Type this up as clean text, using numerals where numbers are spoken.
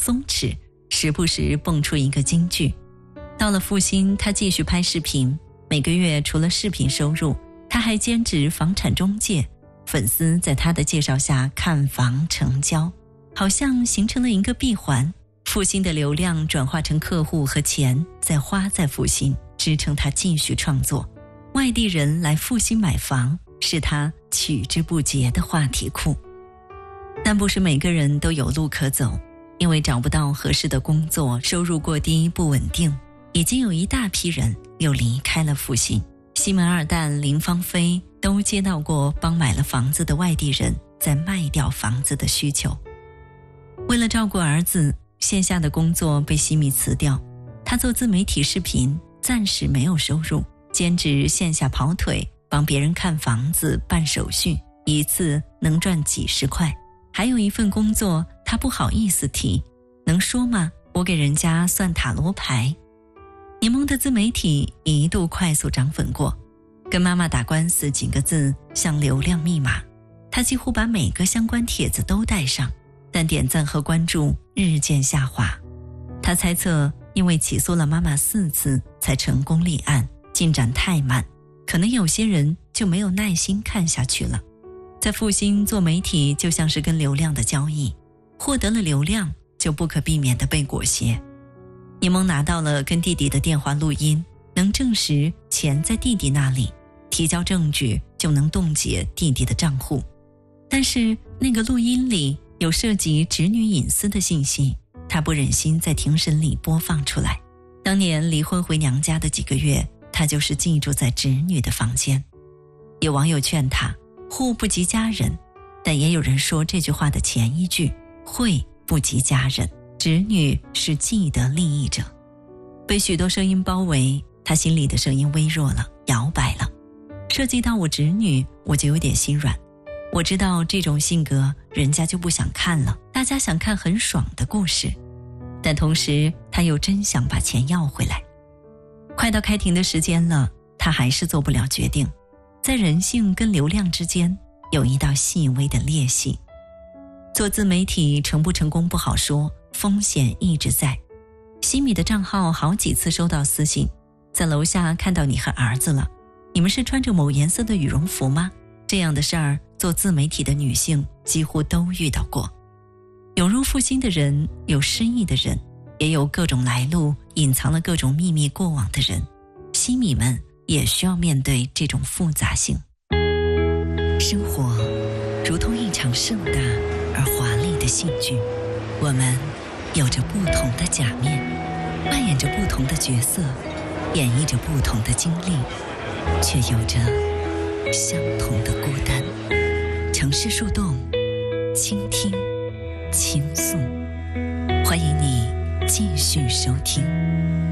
松弛，时不时蹦出一个金句。到了复兴，他继续拍视频，每个月除了视频收入，他还兼职房产中介，粉丝在他的介绍下看房成交，好像形成了一个闭环。复兴的流量转化成客户和钱，再花在复兴，支撑他继续创作。外地人来复兴买房，是他取之不竭的话题库。但不是每个人都有路可走，因为找不到合适的工作，收入过低不稳定，已经有一大批人又离开了复兴。西门二蛋、林芳菲都接到过帮买了房子的外地人在卖掉房子的需求。为了照顾儿子，线下的工作被西米辞掉，他做自媒体视频，暂时没有收入，兼职线下跑腿，帮别人看房子办手续，一次能赚几十块。还有一份工作他不好意思提，能说吗？我给人家算塔罗牌。柠檬的自媒体一度快速涨粉过，跟妈妈打官司几个字像流量密码，他几乎把每个相关帖子都带上，但点赞和关注日渐下滑。他猜测因为起诉了妈妈4次才成功立案，进展太慢，可能有些人就没有耐心看下去了。在复兴做媒体就像是跟流量的交易，获得了流量就不可避免地被裹挟。柠檬拿到了跟弟弟的电话录音，能证实钱在弟弟那里，提交证据就能冻结弟弟的账户。但是那个录音里有涉及侄女隐私的信息，他不忍心在庭审里播放出来。当年离婚回娘家的几个月，他就是寄住在侄女的房间。有网友劝他户不及家人，但也有人说这句话的前一句会不及家人，侄女是既得利益者。被许多声音包围，他心里的声音微弱了，摇摆了。涉及到我侄女，我就有点心软。我知道这种性格人家就不想看了，大家想看很爽的故事，但同时他又真想把钱要回来。快到开庭的时间了，他还是做不了决定。在人性跟流量之间有一道细微的裂隙。做自媒体成不成功不好说，风险一直在。西米的账号好几次收到私信，在楼下看到你和儿子了，你们是穿着某颜色的羽绒服吗？这样的事儿做自媒体的女性几乎都遇到过。涌入复兴的人，有失意的人，也有各种来路隐藏了各种秘密过往的人。西米们也需要面对这种复杂性。生活如同一场盛大而华丽的戏剧，我们有着不同的假面，扮演着不同的角色，演绎着不同的经历，却有着相同的孤单。城市树洞，倾听，倾诉，欢迎你继续收听。